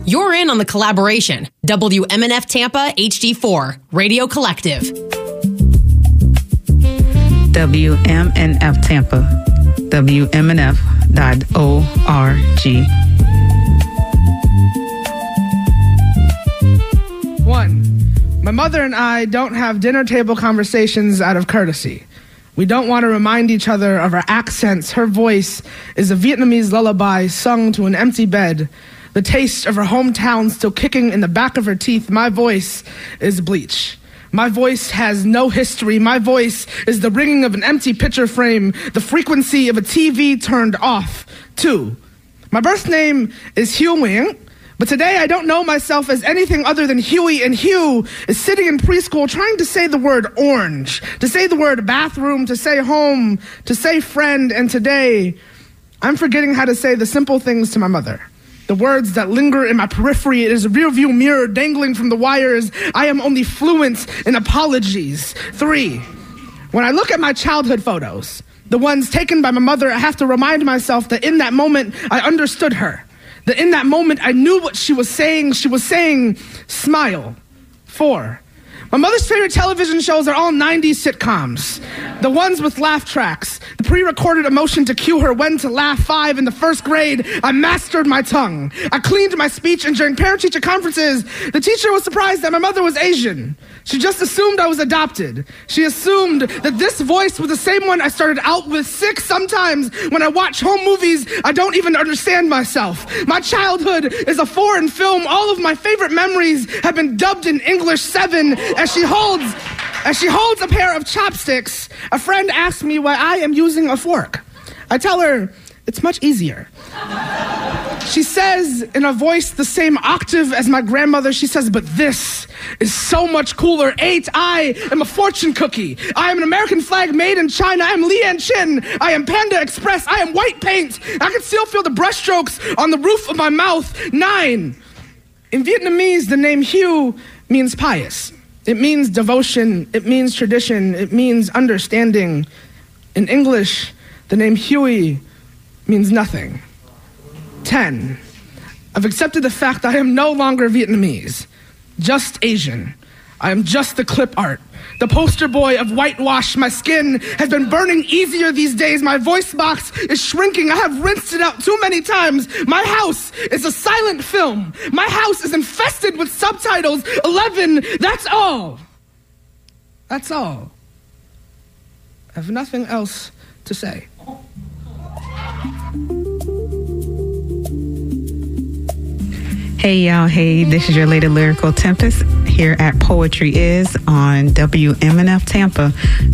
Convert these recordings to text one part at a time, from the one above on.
You're in on the collaboration. WMNF Tampa HD4 Radio Collective. WMNF Tampa. WMNF.org. 1. My mother and I don't have dinner table conversations out of courtesy. We don't want to remind each other of our accents. Her voice is a Vietnamese lullaby sung to an empty bed. The taste of her hometown still kicking in the back of her teeth. My voice is bleach. My voice has no history. My voice is the ringing of an empty picture frame, the frequency of a TV turned off. 2. My birth name is Hugh Wing, but today I don't know myself as anything other than Huey, and Hugh is sitting in preschool trying to say the word orange, to say the word bathroom, to say home, to say friend, and today I'm forgetting how to say the simple things to my mother. The words that linger in my periphery, it is a rearview mirror dangling from the wires. I am only fluent in apologies. 3, when I look at my childhood photos, the ones taken by my mother, I have to remind myself that in that moment I understood her. That in that moment, I knew what she was saying. She was saying, smile. 4, my mother's favorite television shows are all 90s sitcoms. The ones with laugh tracks. The pre-recorded emotion to cue her when to laugh. 5, in the first grade, I mastered my tongue. I cleaned my speech, and during parent-teacher conferences, the teacher was surprised that my mother was Asian. She just assumed I was adopted. She assumed that this voice was the same one I started out with. 6, sometimes when I watch home movies, I don't even understand myself. My childhood is a foreign film. All of my favorite memories have been dubbed in English. 7, as she holds a pair of chopsticks, a friend asks me why I am using a fork. I tell her, it's much easier. She says in a voice the same octave as my grandmother, she says, but this is so much cooler. 8, I am a fortune cookie. I am an American flag made in China. I am Lian Chin. I am Panda Express. I am white paint. I can still feel the brushstrokes on the roof of my mouth. 9, in Vietnamese, the name Hugh means pious. It means devotion. It means tradition. It means understanding. In English, the name Huey means nothing. 10, I've accepted the fact that I am no longer Vietnamese, just Asian. I am just the clip art, the poster boy of whitewash. My skin has been burning easier these days. My voice box is shrinking. I have rinsed it out too many times. My house is a silent film. My house is infested with subtitles. 11, that's all. That's all. I have nothing else to say. Hey y'all, hey, this is your Lady Lyrical Tempest here at Poetry Is on WMNF Tampa,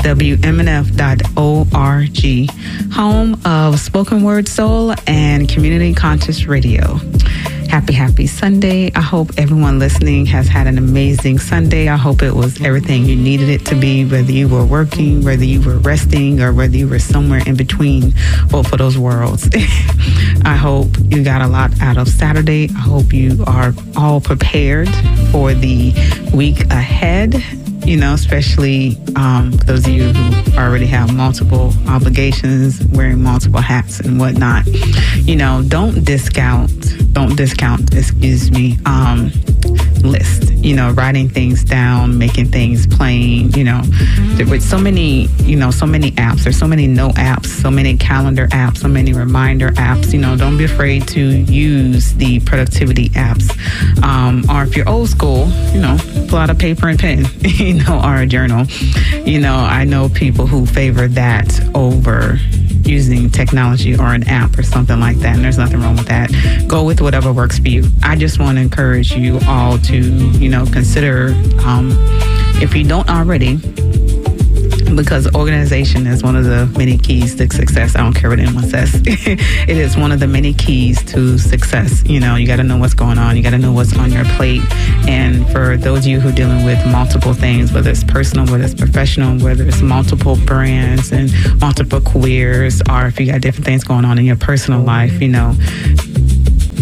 WMNF.org, home of spoken word soul and community conscious radio. Happy Sunday. I hope everyone listening has had an amazing Sunday. I hope it was everything you needed it to be, whether you were working, whether you were resting, or whether you were somewhere in between both of those worlds. I hope you got a lot out of Saturday. I hope you are all prepared for the week ahead, especially those of you who already have multiple obligations, wearing multiple hats and whatnot. Don't discount, list, writing things down, making things plain, with so many apps. There's so many note apps, so many calendar apps, so many reminder apps. Don't be afraid to use the productivity apps. Or if you're old school, pull out a paper and pen, or a journal. I know people who favor that over using technology or an app or something like that, and there's nothing wrong with that. Go with whatever works for you. I just want to encourage you all to, consider, if you don't already, because organization is one of the many keys to success. I don't care what anyone says. It is one of the many keys to success. You got to know what's going on. You got to know what's on your plate. And for those of you who are dealing with multiple things, whether it's personal, whether it's professional, whether it's multiple brands and multiple careers, or if you got different things going on in your personal life,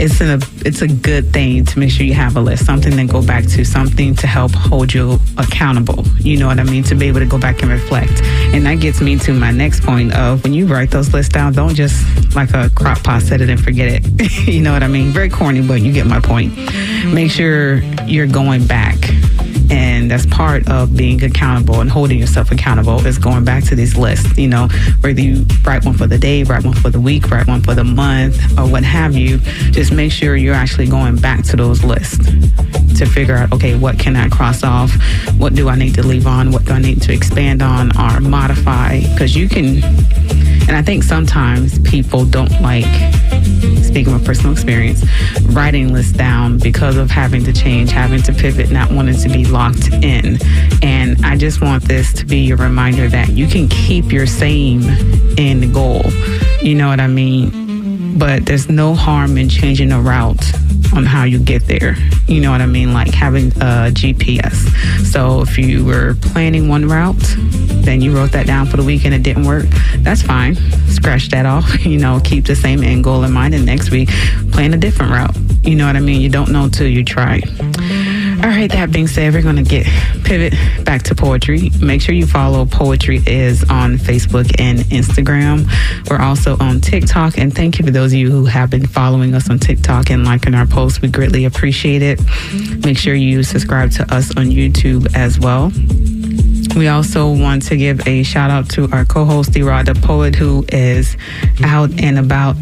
it's a good thing to make sure you have a list, something to go back to, something to help hold you accountable. You know what I mean? To be able to go back and reflect. And that gets me to my next point of when you write those lists down, don't just like a crock pot, set it and forget it. You know what I mean? Very corny, but you get my point. Make sure you're going back. And that's part of being accountable and holding yourself accountable is going back to these lists, you know, whether you write one for the day, write one for the week, write one for the month, or what have you. Just make sure you're actually going back to those lists to figure out, okay, what can I cross off? What do I need to leave on? What do I need to expand on or modify? Because you can, and I think sometimes people don't like, speaking of personal experience, writing lists down because of having to change, having to pivot, not wanting to be locked in. And I just want this to be a reminder that you can keep your same end goal. You know what I mean? But there's no harm in changing a route on how you get there. You know what I mean? Like having a GPS. So if you were planning one route, then you wrote that down for the week and it didn't work, that's fine. Scratch that off, you know, keep the same end goal in mind, and next week plan a different route. You know what I mean? You don't know till you try. All right, that being said, we're going to pivot back to poetry. Make sure you follow Poetry Is on Facebook and Instagram. We're also on TikTok, and thank you for those of you who have been following us on TikTok and liking our posts. We greatly appreciate it. Make sure you subscribe to us on YouTube as well. We also want to give a shout out to our co-host, D-Rod the Poet, who is out and about,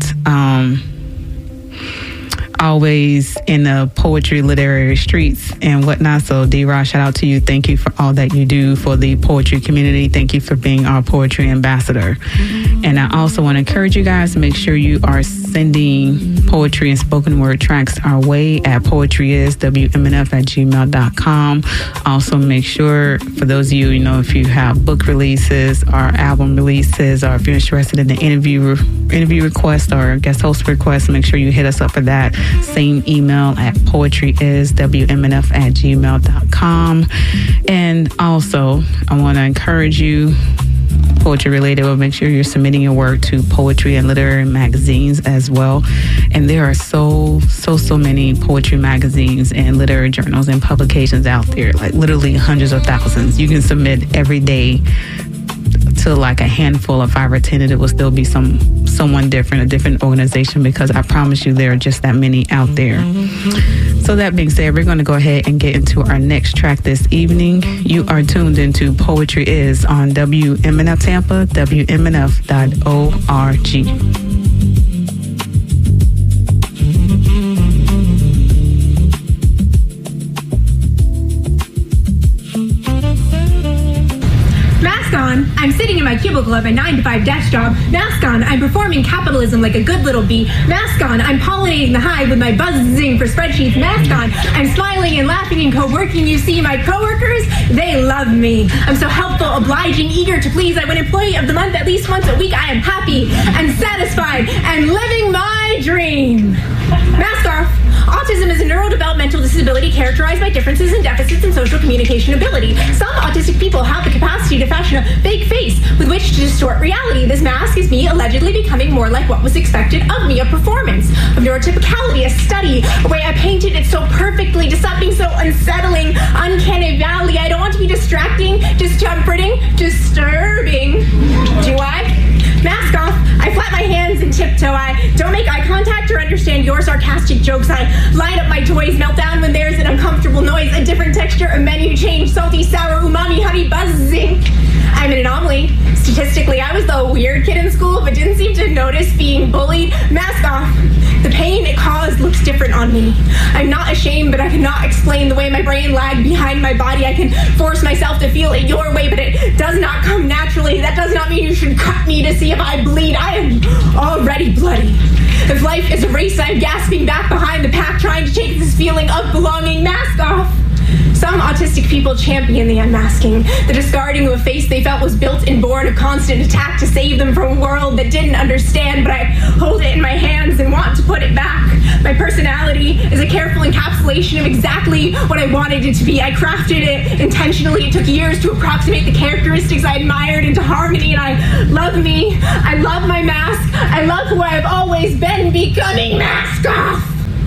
always in the poetry literary streets and whatnot. So D-Rod, shout out to you. Thank you for all that you do for the poetry community. Thank you for being our poetry ambassador. And I also want to encourage you guys to make sure you are sending poetry and spoken word tracks our way at poetryiswmnf@gmail.com. Also make sure, for those of you, you know, if you have book releases or album releases, or if you're interested in the interview request or guest host request, make sure you hit us up for that. Same email at poetryiswmnf@gmail.com. And also, I want to encourage you, poetry related, but make sure you're submitting your work to poetry and literary magazines as well. And there are so many poetry magazines and literary journals and publications out there, like literally hundreds of thousands. You can submit every day to like a handful of 5 or 10, and it will still be someone different, a different organization, because I promise you there are just that many out there. So that being said, we're going to go ahead and get into our next track this evening. You are tuned into Poetry Is on WMNF Tampa, WMNF.org. I'm sitting in my cubicle at my 9-to-5 desk job. Mask on, I'm performing capitalism like a good little bee. Mask on, I'm pollinating the hive with my buzzing for spreadsheets. Mask on, I'm smiling and laughing and co-working. You see, my co-workers, they love me. I'm so helpful, obliging, eager to please. I win Employee of the Month at least once a week. I am happy and satisfied and living my dream. Mask off. Autism is a neurodevelopmental disability characterized by differences in deficits in social communication ability. Some autistic people have the capacity to fashion a fake face with which to distort reality. This mask is me allegedly becoming more like what was expected of me, a performance of neurotypicality, a study, a way I painted it so perfectly to something so unsettling, uncanny valley. I don't want to be distracting, discomforting, disturbing. Do I? Mask off. I flap my hands and tiptoe. I don't make eye contact or understand your sarcastic jokes. I light up my toys, melt down when there's an uncomfortable noise, a different texture, a menu change, salty, sour, umami, honey, buzzing. I'm an anomaly. Statistically, I was the weird kid in school, but didn't seem to notice being bullied. Mask off. The pain it caused looks different on me. I'm not ashamed, but I cannot explain the way my brain lagged behind my body. I can force myself to feel it your way, but it does not come naturally. That does not mean you should cut me to see if I bleed. I am already bloody. If life is a race, I'm gasping back behind the pack, trying to take this feeling of belonging. Mask off. Some autistic people champion the unmasking, the discarding of a face they felt was built and born of constant attack to save them from a world that didn't understand, but I hold it in my hands and want to put it back. My personality is a careful encapsulation of exactly what I wanted it to be. I crafted it intentionally. It took years to approximate the characteristics I admired into harmony, and I love me. I love my mask. I love who I've always been becoming. Mask off!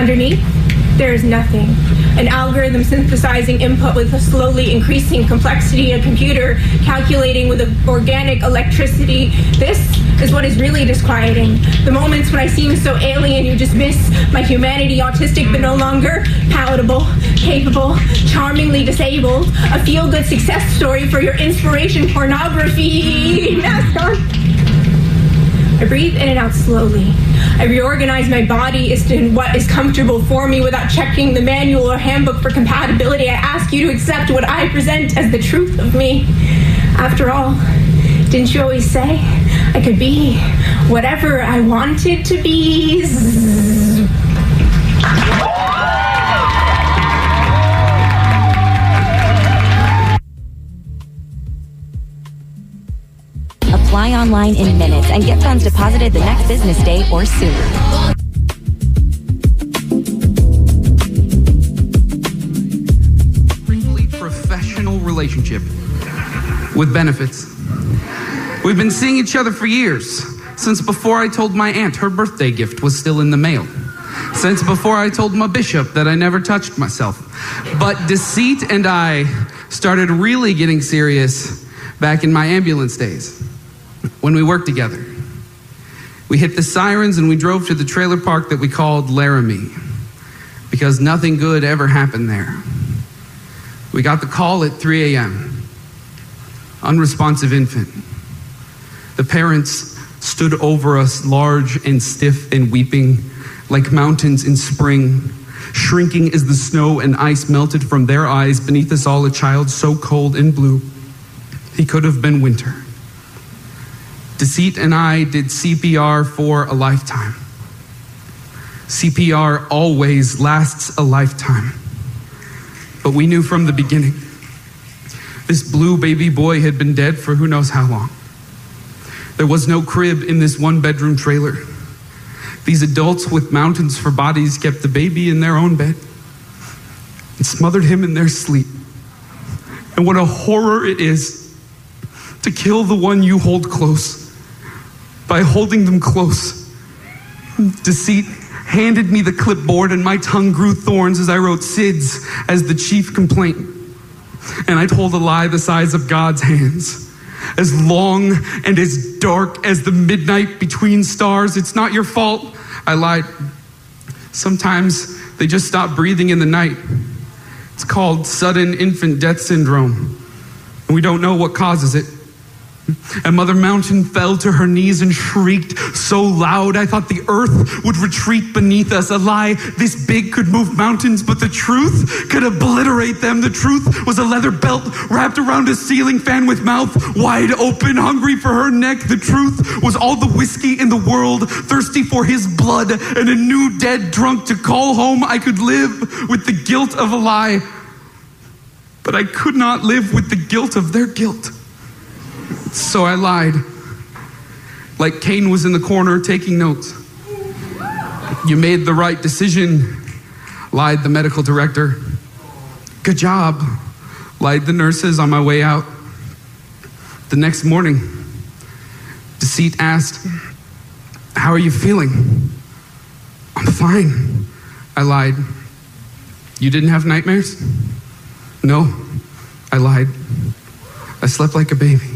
Underneath, there is nothing. An algorithm synthesizing input with a slowly increasing complexity, a computer calculating with organic electricity. This is what is really disquieting. The moments when I seem so alien, you dismiss my humanity, autistic but no longer palatable, capable, charmingly disabled, a feel-good success story for your inspiration pornography. Mask on. I breathe in and out slowly. I reorganize my body as to what is comfortable for me without checking the manual or handbook for compatibility. I ask you to accept what I present as the truth of me. After all, didn't you always say I could be whatever I wanted to be? Apply online in minutes and get funds deposited the next business day or sooner. Strictly professional relationship with benefits. We've been seeing each other for years, since before I told my aunt her birthday gift was still in the mail. Since before I told my bishop that I never touched myself. But Deceit and I started really getting serious back in my ambulance days, when we worked together. We hit the sirens and we drove to the trailer park that we called Laramie, because nothing good ever happened there. We got the call at 3 a.m. Unresponsive infant. The parents stood over us, large and stiff and weeping, like mountains in spring, shrinking as the snow and ice melted from their eyes. Beneath us all, a child so cold and blue, he could have been winter. Deceit and I did CPR for a lifetime. CPR always lasts a lifetime. But we knew from the beginning, this blue baby boy had been dead for who knows how long. There was no crib in this one-bedroom trailer. These adults with mountains for bodies kept the baby in their own bed and smothered him in their sleep. And what a horror it is to kill the one you hold close by holding them close. Deceit handed me the clipboard and my tongue grew thorns as I wrote SIDS as the chief complaint. And I told a lie the size of God's hands, as long and as dark as the midnight between stars. It's not your fault, I lied. Sometimes they just stop breathing in the night. It's called sudden infant death syndrome, and we don't know what causes it. And Mother Mountain fell to her knees and shrieked so loud I thought the earth would retreat beneath us. A lie this big could move mountains, but the truth could obliterate them. The truth was a leather belt wrapped around a ceiling fan with mouth wide open, hungry for her neck. The truth was all the whiskey in the world, thirsty for his blood, and a new dead drunk to call home. I could live with the guilt of a lie, but I could not live with the guilt of their guilt. So I lied, like Cain was in the corner taking notes. You made the right decision, lied the medical director. Good job, lied the nurses on my way out. The next morning, Deceit asked, how are you feeling? I'm fine, I lied. You didn't have nightmares? No, I lied. I slept like a baby.